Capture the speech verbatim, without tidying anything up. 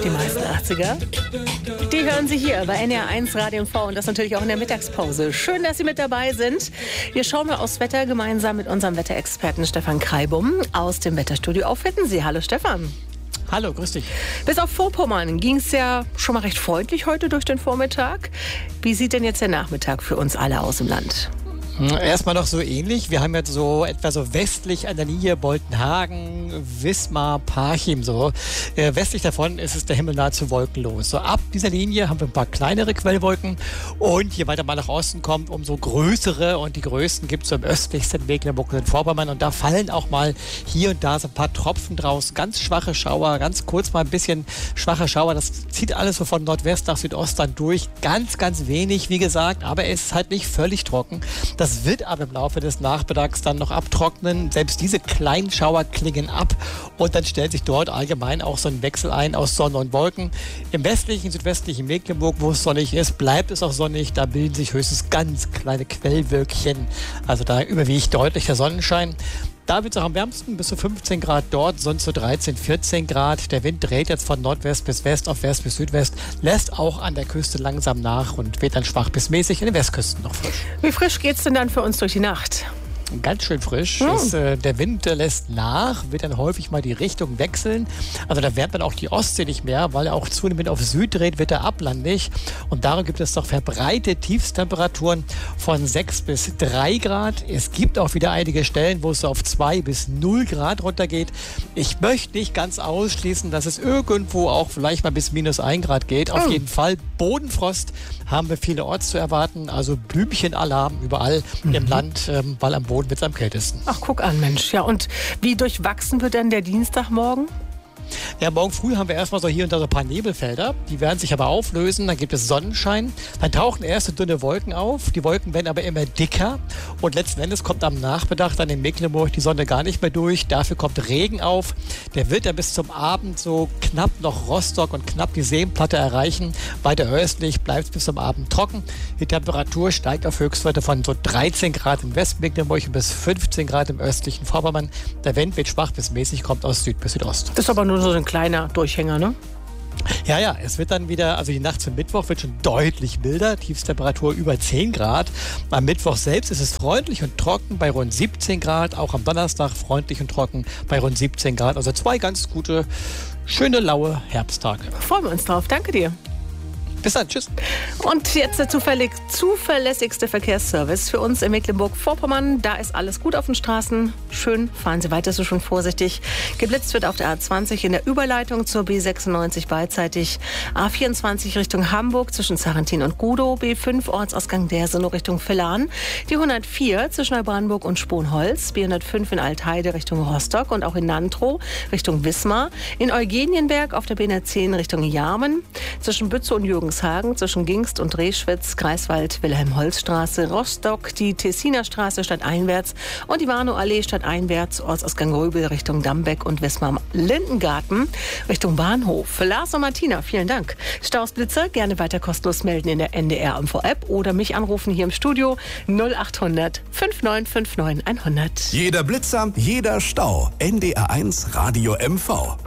Die meisten achtziger. Die hören Sie hier bei N D R eins Radio und V und das natürlich auch in der Mittagspause. Schön, dass Sie mit dabei sind. Wir schauen mal aufs Wetter gemeinsam mit unserem Wetterexperten Stefan Kreibum aus dem Wetterstudio auf Wittensee. Hallo Stefan. Hallo, grüß dich. Bis auf Vorpommern ging es ja schon mal recht freundlich heute durch den Vormittag. Wie sieht denn jetzt der Nachmittag für uns alle aus im Land? Erstmal noch so ähnlich. Wir haben jetzt so etwa so westlich an der Linie Boltenhagen, Wismar, Parchim so. Äh, westlich davon ist es der Himmel nahezu wolkenlos. So ab dieser Linie haben wir ein paar kleinere Quellwolken und je weiter man nach Osten kommt, umso größere und die größten gibt es so im östlichsten Mecklenburg und Vorpommern und da fallen auch mal hier und da so ein paar Tropfen draus. Ganz schwache Schauer, ganz kurz mal ein bisschen schwache Schauer. Das zieht alles so von Nordwest nach Südost dann durch. Ganz, ganz wenig, wie gesagt, aber es ist halt nicht völlig trocken. Das Das wird aber im Laufe des Nachmittags dann noch abtrocknen. Selbst diese kleinen Schauer klingen ab und dann stellt sich dort allgemein auch so ein Wechsel ein aus Sonne und Wolken. Im westlichen, südwestlichen Mecklenburg, wo es sonnig ist, bleibt es auch sonnig. Da bilden sich höchstens ganz kleine Quellwölkchen. Also da überwiegt deutlich der Sonnenschein. Da wird es auch am wärmsten, bis zu fünfzehn Grad dort, sonst so dreizehn, vierzehn Grad. Der Wind dreht jetzt von Nordwest bis West auf West bis Südwest, lässt auch an der Küste langsam nach und weht dann schwach bis mäßig, in den Westküsten noch frisch. Wie frisch geht's denn dann für uns durch die Nacht? Ganz schön frisch. Hm. Ist, äh, der Wind äh, lässt nach, wird dann häufig mal die Richtung wechseln. Also da wärmt dann auch die Ostsee nicht mehr, weil er auch zunehmend auf Süd dreht, wird er ablandig. Und darum gibt es doch verbreitete Tiefstemperaturen von sechs bis drei Grad. Es gibt auch wieder einige Stellen, wo es so auf zwei bis null Grad runtergeht. Ich möchte nicht ganz ausschließen, dass es irgendwo auch vielleicht mal bis minus ein Grad geht. Auf hm. jeden Fall Bodenfrost haben wir vielerorts zu erwarten. Also Blümchenalarm überall mhm. im Land, ähm, weil am Boden wird es am kältesten. Ach, guck an, Mensch. Ja, und wie durchwachsen wird dann der Dienstagmorgen? Ja, morgen früh haben wir erstmal so hier und da so ein paar Nebelfelder. Die werden sich aber auflösen. Dann gibt es Sonnenschein. Dann tauchen erste dünne Wolken auf. Die Wolken werden aber immer dicker. Und letzten Endes kommt am Nachmittag dann in Mecklenburg die Sonne gar nicht mehr durch. Dafür kommt Regen auf. Der wird dann bis zum Abend so knapp noch Rostock und knapp die Seenplatte erreichen. Weiter östlich bleibt es bis zum Abend trocken. Die Temperatur steigt auf Höchstwerte von so dreizehn Grad im Westmecklenburg und bis fünfzehn Grad im östlichen Vorpommern. Der Wind wird schwach bis mäßig, kommt aus Süd bis Südost. Das ist aber nur so ein kleiner Durchhänger, ne? Ja, ja, es wird dann wieder, also die Nacht zum Mittwoch wird schon deutlich milder, Tiefstemperatur über zehn Grad. Am Mittwoch selbst ist es freundlich und trocken bei rund siebzehn Grad, auch am Donnerstag freundlich und trocken bei rund siebzehn Grad. Also zwei ganz gute, schöne, laue Herbsttage. Freuen wir uns drauf. Danke dir. Bis dann, tschüss. Und jetzt der zufällig, zuverlässigste Verkehrsservice für uns in Mecklenburg-Vorpommern. Da ist alles gut auf den Straßen. Schön, fahren Sie weiter so schon vorsichtig. Geblitzt wird auf der A zwanzig in der Überleitung zur B sechsundneunzig beidseitig. A vierundzwanzig Richtung Hamburg zwischen Sarrentin und Gudow. B fünf Ortsausgang Dersenow Richtung Villan. Die hundertvier zwischen Neubrandenburg und Sponholz. B hundertfünf in Altheide Richtung Rostock und auch in Nantrow Richtung Wismar. In Eugenienberg auf der B hundertzehn Richtung Jarmen. Zwischen Bützow und Jürgens Hagen, zwischen Gingst und Reschwitz, Greifswald, Wilhelm-Holz-Straße, Rostock, die Tessiner Straße stadteinwärts und die Warnow-Allee stadteinwärts, Ortsausgang Röbel Richtung Dambeck und Wismar-Lindengarten Richtung Bahnhof. Für Lars und Martina, vielen Dank. Staus, Blitzer, gerne weiter kostenlos melden in der N D R M V-App oder mich anrufen hier im Studio null acht hundert fünf neun fünf neun hundert. Jeder Blitzer, jeder Stau. N D R eins Radio M V.